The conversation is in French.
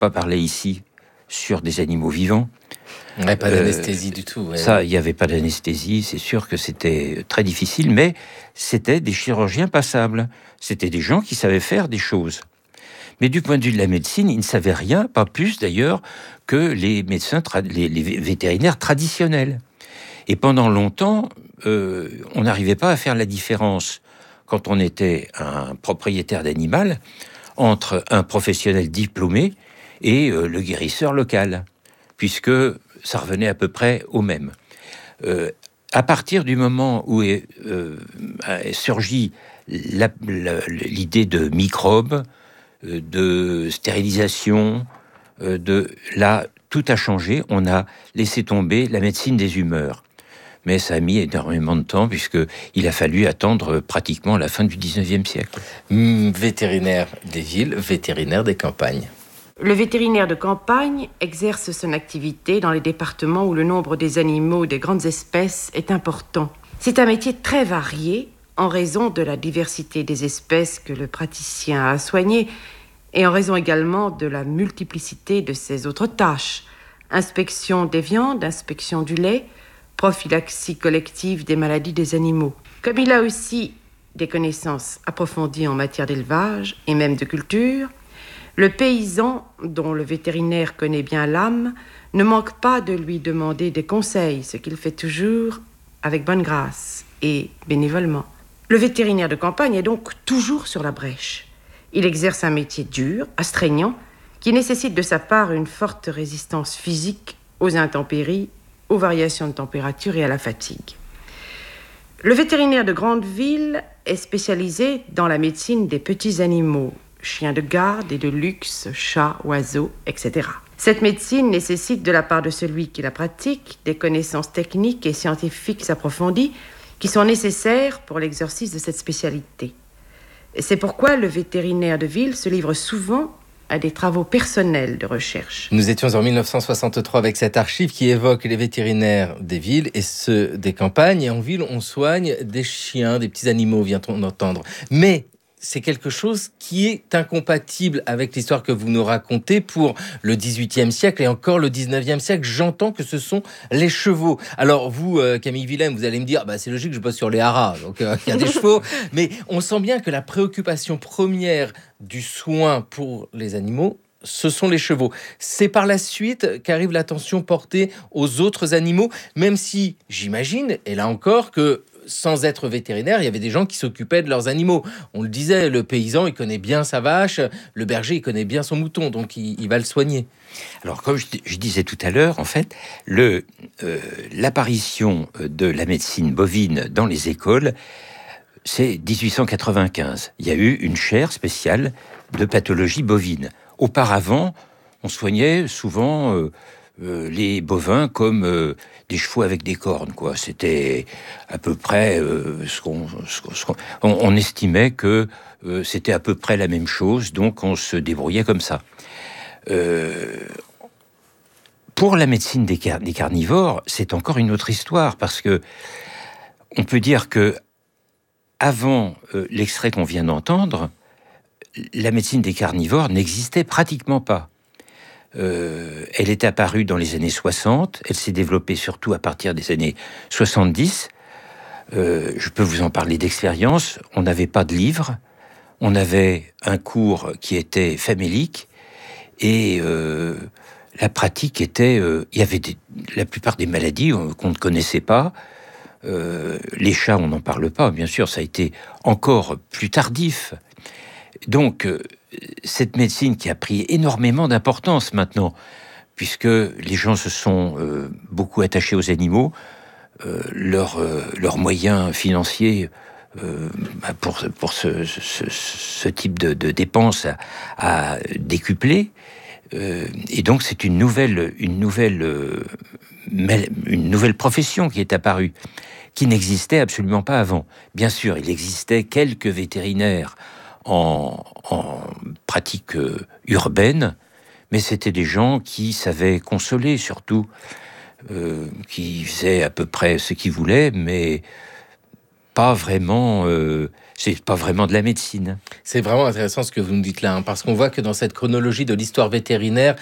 pas parler ici sur des animaux vivants. Ouais, pas d'anesthésie du tout. Ouais. Ça, il n'y avait pas d'anesthésie, c'est sûr que c'était très difficile, mais c'était des chirurgiens passables. C'était des gens qui savaient faire des choses. Mais du point de vue de la médecine, ils ne savaient rien, pas plus d'ailleurs que les médecins, les vétérinaires traditionnels. Et pendant longtemps, on n'arrivait pas à faire la différence, quand on était un propriétaire d'animal, entre un professionnel diplômé et le guérisseur local, puisque ça revenait à peu près au même. À partir du moment où est surgit l'idée de microbes, de stérilisation, là, tout a changé. On a laissé tomber la médecine des humeurs. Mais ça a mis énormément de temps, puisqu'il a fallu attendre pratiquement la fin du 19e siècle. Vétérinaire des villes, vétérinaire des campagnes. Le vétérinaire de campagne exerce son activité dans les départements où le nombre des animaux des grandes espèces est important. C'est un métier très varié en raison de la diversité des espèces que le praticien a à soigner et en raison également de la multiplicité de ses autres tâches. Inspection des viandes, inspection du lait, prophylaxie collective des maladies des animaux. Comme il a aussi des connaissances approfondies en matière d'élevage et même de culture, le paysan, dont le vétérinaire connaît bien l'âme, ne manque pas de lui demander des conseils, ce qu'il fait toujours avec bonne grâce et bénévolement. Le vétérinaire de campagne est donc toujours sur la brèche. Il exerce un métier dur, astreignant, qui nécessite de sa part une forte résistance physique aux intempéries, aux variations de température et à la fatigue. Le vétérinaire de grande ville est spécialisé dans la médecine des petits animaux, chiens de garde et de luxe, chats, oiseaux, etc. Cette médecine nécessite de la part de celui qui la pratique des connaissances techniques et scientifiques approfondies qui sont nécessaires pour l'exercice de cette spécialité. Et c'est pourquoi le vétérinaire de ville se livre souvent à des travaux personnels de recherche. Nous étions en 1963 avec cette archive qui évoque les vétérinaires des villes et ceux des campagnes. Et en ville, on soigne des chiens, des petits animaux, vient-on d'entendre. Mais c'est quelque chose qui est incompatible avec l'histoire que vous nous racontez pour le XVIIIe siècle et encore le XIXe siècle. J'entends que ce sont les chevaux. Alors vous, Camille Willem, vous allez me dire, c'est logique, je bosse sur les haras, donc il y a des chevaux. Mais on sent bien que la préoccupation première du soin pour les animaux, ce sont les chevaux. C'est par la suite qu'arrive l'attention portée aux autres animaux, même si j'imagine, et là encore, que sans être vétérinaire, il y avait des gens qui s'occupaient de leurs animaux. On le disait, le paysan, il connaît bien sa vache, le berger, il connaît bien son mouton, donc il va le soigner. Alors, comme je disais tout à l'heure, en fait, l'apparition de la médecine bovine dans les écoles, c'est 1895. Il y a eu une chaire spéciale de pathologie bovine. Auparavant, on soignait souvent les bovins comme des chevaux avec des cornes, quoi. C'était à peu près on estimait que c'était à peu près la même chose, donc on se débrouillait comme ça. Pour la médecine des carnivores, c'est encore une autre histoire, parce que on peut dire que avant l'extrait qu'on vient d'entendre, la médecine des carnivores n'existait pratiquement pas. Elle est apparue dans les années 60, elle s'est développée surtout à partir des années 70. Je peux vous en parler d'expérience. On n'avait pas de livre, on avait un cours qui était famélique, et la pratique était... il y avait la plupart des maladies qu'on ne connaissait pas. Les chats, on n'en parle pas, bien sûr, ça a été encore plus tardif. Donc, cette médecine qui a pris énormément d'importance maintenant, puisque les gens se sont beaucoup attachés aux animaux, leurs moyens financiers pour ce type de dépenses a décuplé. Et donc, c'est une nouvelle profession qui est apparue, qui n'existait absolument pas avant. Bien sûr, il existait quelques vétérinaires en pratique urbaine, mais c'était des gens qui savaient consoler surtout, qui faisaient à peu près ce qu'ils voulaient, mais pas vraiment, c'est pas vraiment de la médecine. C'est vraiment intéressant ce que vous nous dites là, parce qu'on voit que dans cette chronologie de l'histoire vétérinaire,